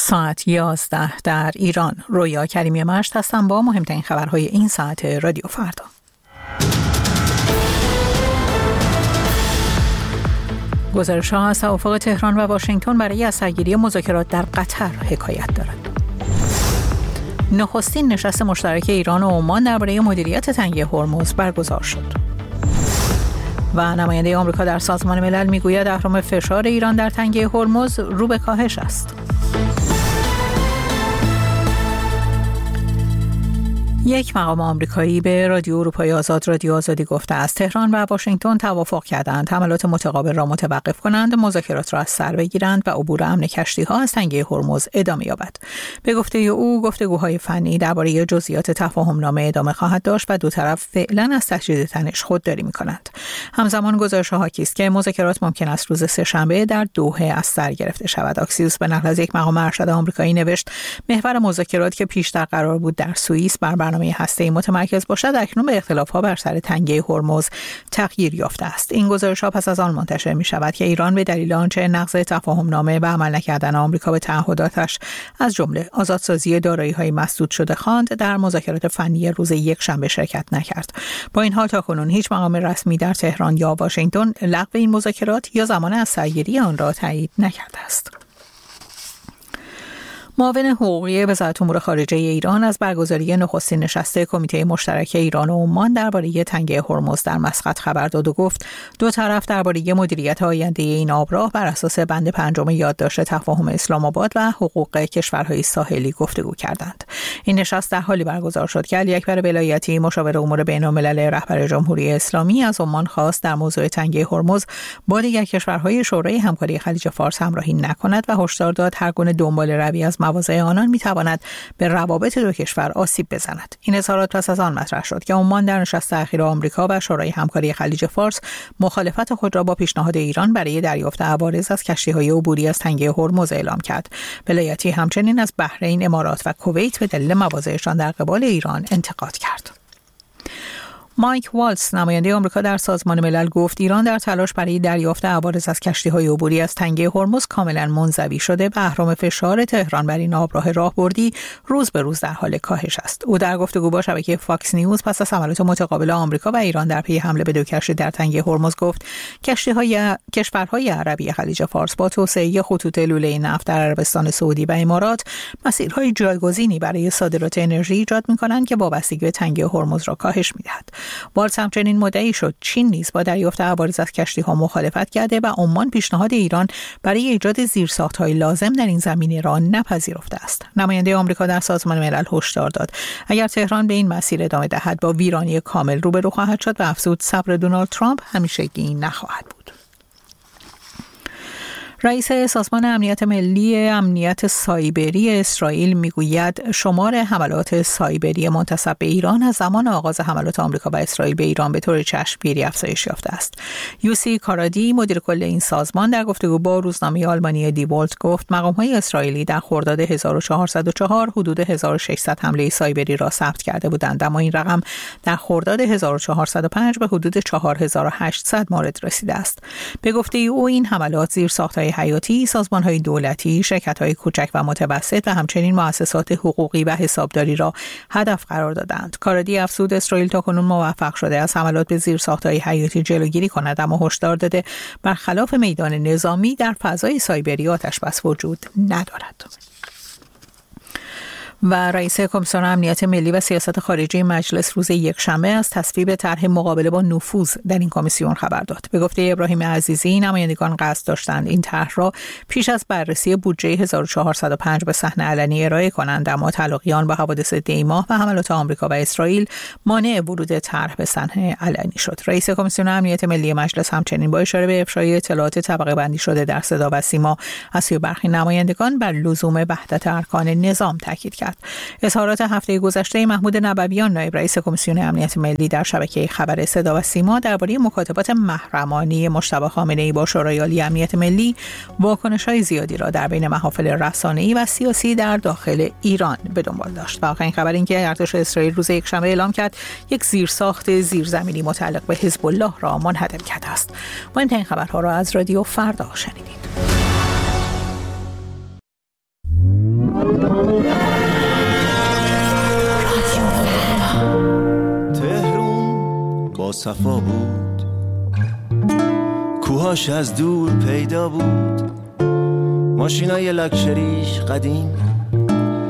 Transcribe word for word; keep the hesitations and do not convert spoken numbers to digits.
ساعت یازده در ایران. رویا کریمی مشت هستم با مهمترین خبرهای این ساعت رادیو فردا. گزارش‌ها از توافق تهران و واشنگتن برای از سرگیری مذاکرات در قطر حکایت دارد. نخستین نشست مشترک ایران و عمان درباره مدیریت تنگه هرمز برگزار شد. و نماینده آمریکا در سازمان ملل میگوید اهرم فشار ایران در تنگه هرمز رو به کاهش است. یک مقام آمریکایی به رادیو اروپای آزاد رادیو آزادی گفته است تهران و واشنگتن توافق کردند حملات متقابل را متوقف کنند، مذاکرات را از سر بگیرند و عبور امن کشتی‌ها از تنگه هرمز ادامه یابد. به گفته او گفتگوهای فنی درباره جزئیات تفاهم‌نامه ادامه خواهد داشت و دو طرف فعلا از تشدید تنش خودداری می‌کنند. همزمان گزارش‌ها حاکی است که مذاکرات ممکن است روز سه‌شنبه در دوحه از سر گرفته شود. اکسیوس به نقل از یک مقام ارشد آمریکایی نوشت محور مذاکرات که پیشتر قرار بود در سوئیس بر برنامه هسته‌ای متمرکز باشد اکنون به اختلاف‌ها بر سر تنگه هرمز تغییر یافته است. این گزارش‌ها پس از آن منتشر می‌شود که ایران به دلیل آنچه نقض تفاهم‌نامه و عمل نکردن آمریکا به تعهداتش از جمله آزادسازی دارایی‌های مسدود شده خواند در مذاکرات فنی روز یک شنبه شرکت نکرد. با این حال تاکنون هیچ مقام رسمی در تهران یا واشنگتن لغو این مذاکرات یا زمان از سرگیری آن را تایید نکرده است. معاون حقوقی وزارت امور خارجه ایران از برگزاری نخستین نشست کمیته مشترک ایران و عمان درباره تنگه هرمز در مسقط خبر داد و گفت دو طرف درباره مدیریت آینده این آبراه بر اساس بند پنجم یادداشت تفاهم اسلام آباد و حقوق کشورهای ساحلی گفتگو کردند. این نشست در حالی برگزار شد که علی اکبر ولایتی مشاور امور بین‌الملل رهبر جمهوری اسلامی از عمان خواست در موضوع تنگه هرمز با دیگر کشورهای شورای همکاری خلیج فارس همراهی نکند و هشدار داد هر گونه دنبال روی از مواضع آنان میتواند به روابط دو کشور آسیب بزند. این اظهارات پس از آن مطرح شد که عمان در نشست اخیر آمریکا و شورای همکاری خلیج فارس مخالفت خود را با پیشنهاد ایران برای دریافت عوارض از کشتی‌های عبوری از تنگه هرمز اعلام کرد. ولایتی همچنین از بحرین، امارات و کویت به دلیل مواضعشان در قبال ایران انتقاد کرد. مایک والتز نماینده آمریکا در سازمان ملل گفت ایران در تلاش برای دریافت عوارض از کشتی‌های عبوری از تنگه هرمز کاملا منزوی شده و اهرم فشار تهران بر این آبراه راهبردی روز به روز در حال کاهش است. او در گفتگو با شبکه فاکس نیوز پس از حملات متقابل آمریکا و ایران در پی حمله به دو کشتی در تنگه هرمز گفت کشتی‌های کشورهای عربی خلیج فارس با توسعه خطوط لوله نفت در عربستان سعودی و امارات مسیرهای جایگزینی برای صادرات انرژی ایجاد می‌کنند که وابستگی به تنگه هرمز را کاهش می‌دهد. والتز همچنین مدعی شد چین نیز با دریافت عوارض از کشتی‌ها مخالفت کرده و عمان پیشنهاد ایران برای ایجاد زیرساخت‌های لازم در این زمینه را نپذیرفته است. نماینده آمریکا در سازمان ملل هشدار داد اگر تهران به این مسیر ادامه دهد با ویرانی کامل روبرو خواهد شد و افزود صبر دونالد ترامپ همیشگی نخواهد بود. رئیس سازمان امنیت ملی امنیت سایبری اسرائیل میگوید شمار حملات سایبری منتسب به ایران از زمان آغاز حملات آمریکا و اسرائیل به ایران به طور چشمگیری افزایش یافته است. یوسی کارادی مدیر کل این سازمان در گفتگو با روزنامه آلمانی دی ولت گفت مقام‌های اسرائیلی در خرداد هزار و چهارصد و چهار حدود هزار و ششصد حمله سایبری را ثبت کرده بودند، اما این رقم در خرداد هزار و چهارصد و پنج به حدود چهار هزار و هشتصد مورد رسیده است. به گفته او این حملات زیرساخت‌های حیاتی، سازمان‌های دولتی، شرکت‌های کوچک و متوسط و همچنین مؤسسات حقوقی و حسابداری را هدف قرار دادند. کارادی افزود اسرائیل تاکنون موفق شده از حملات به زیرساخت‌های حیاتی جلوگیری کند، اما هشدار داده برخلاف میدان نظامی در فضای سایبری آتش‌بس وجود ندارد. و رئیس کمیسیون امنیت ملی و سیاست خارجی مجلس روز یکشنبه از تصویب طرح مقابله با نفوذ در این کمیسیون خبر داد. به گفته ابراهیم عزیزی نمایندگان قصد داشتند این طرح را پیش از بررسی بودجه هزار و چهارصد و پنج به صحنه علنی ارائه کنند، اما تعلقی آن با حوادث دی‌ماه و حملات آمریکا و اسرائیل مانع ورود طرح به صحنه علنی شد. رئیس کمیسیون امنیت ملی مجلس همچنین با اشاره به افشای اطلاعات طبقه بندی شده در صدا و سیما از سوی برخی نمایندگان بر لزوم وحدت ارکان نظام تاکید کرد. اظهارات هفته گذشته محمود نبویان نایب رئیس کمیسیون امنیت ملی در شبکه خبر صدا و سیما درباره مکاتبات محرمانه مجتبی خامنه‌ای با شورای عالی امنیت ملی واکنش‌های زیادی را در بین محافل رسانه‌ای و سیاسی در داخل ایران به دنبال داشت. و آخرین خبر این که ارتش اسرائیل روز یکشنبه اعلام کرد یک زیرساخت زیرزمینی متعلق به حزب الله را منهدم کرده است. مهمترین خبرها را از رادیو فردا شنیدید. با صفا بود، کوهاش از دور پیدا بود، ماشینای لاکچریش قدیم